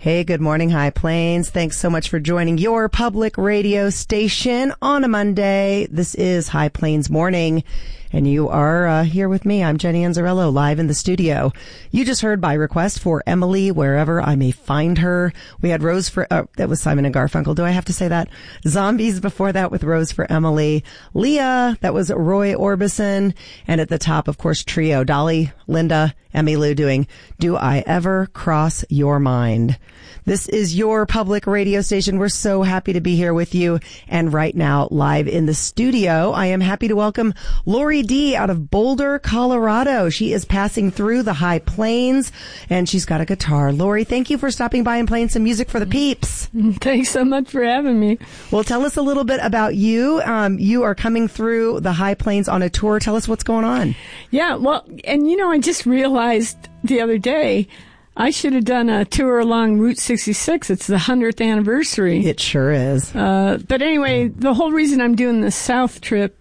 Hey, good morning, High Plains. Thanks so much for joining your public radio station on a Monday. This is High Plains Morning, and you are here with me. I'm Jenny Anzarello, live in the studio. You just heard by request for Emily, Wherever I May Find Her. We had Rose for, that was Simon and Garfunkel. Do I have to say that? Zombies before that with Rose for Emily. Leah, that was Roy Orbison. And at the top, of course, Trio, Dolly, Linda, Emmylou doing Do I Ever Cross Your Mind? This is your public radio station. We're so happy to be here with you. And right now, live in the studio, I am happy to welcome Lori D. out of Boulder, Colorado. She is passing through the High Plains, and she's got a guitar. Lori, thank you for stopping by and playing some music for the peeps. Thanks so much for having me. Well, tell us a little bit about you. You are coming through the High Plains on a tour. Tell us what's going on. Yeah, well, and I just realized the other day, I should have done a tour along Route 66. It's the 100th anniversary. It sure is. But anyway, the whole reason I'm doing the South trip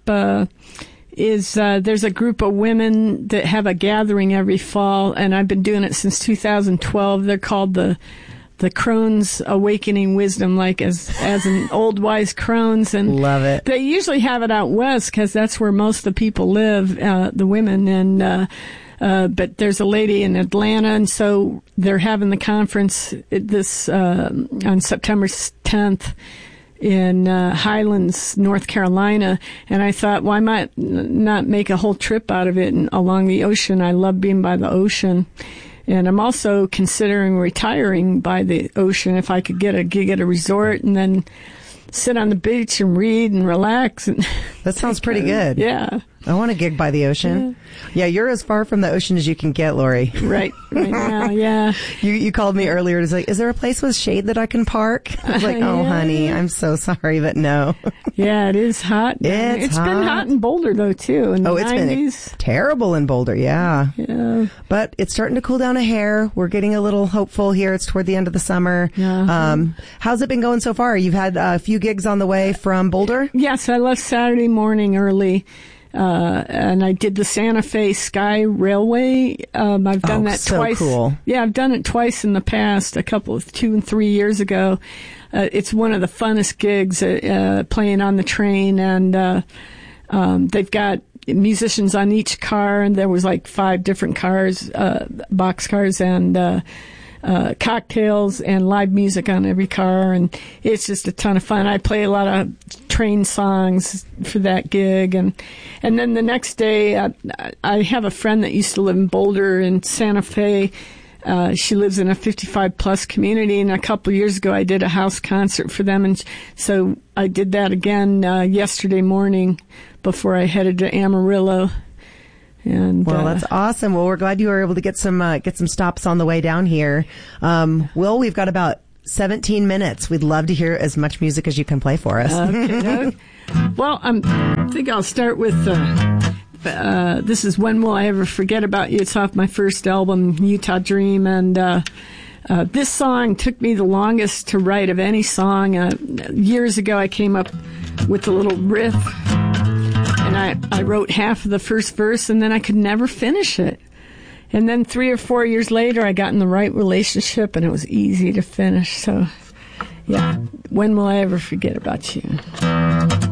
is there's a group of women that have a gathering every fall, and I've been doing it since 2012. They're called the Crones Awakening Wisdom, like as an old wise crones. And love it. They usually have it out west because that's where most of the people live, the women, and but there's a lady in Atlanta, and so they're having the conference this on September 10th in Highlands, North Carolina. And I thought, why might not make a whole trip out of it along the ocean? I love being by the ocean. And I'm also considering retiring by the ocean if I could get a gig at a resort and then sit on the beach and read and relax. And that sounds pretty good. Yeah. I want a gig by the ocean. Yeah, you're as far from the ocean as you can get, Lori. Right now, yeah. You called me earlier to say, is there a place with shade that I can park? I was like, oh, honey, I'm so sorry, but no. Yeah, it is hot. It's hot. Been hot in Boulder, though, too, in the 90s. Been terrible in Boulder, yeah. But it's starting to cool down a hair. We're getting a little hopeful here. It's toward the end of the summer. How's it been going so far? You've had a few gigs on the way from Boulder? Yes, I left Saturday morning early. And I did the Santa Fe Sky Railway. I've done that twice. Cool. Yeah, I've done it twice in the past, 2 and 3 years ago. It's one of the funnest gigs, playing on the train, and they've got musicians on each car, and there was like 5 different cars, boxcars, and cocktails and live music on every car, and it's just a ton of fun. I play a lot of train songs for that gig, and then the next day I have a friend that used to live in Boulder in Santa Fe. She lives in a 55 plus community, and a couple of years ago I did a house concert for them, and so I did that again yesterday morning before I headed to Amarillo. And, well, that's awesome. Well, we're glad you were able to get some stops on the way down here. Will, we've got about 17 minutes. We'd love to hear as much music as you can play for us. Okay. Well, I think I'll start with, this is When Will I Ever Forget About You? It's off my first album, Utah Dream. And, this song took me the longest to write of any song. Years ago, I came up with a little riff. And I wrote half of the first verse, and then I could never finish it. And then 3 or 4 years later, I got in the right relationship, and it was easy to finish. So, yeah, When Will I Ever Forget About You?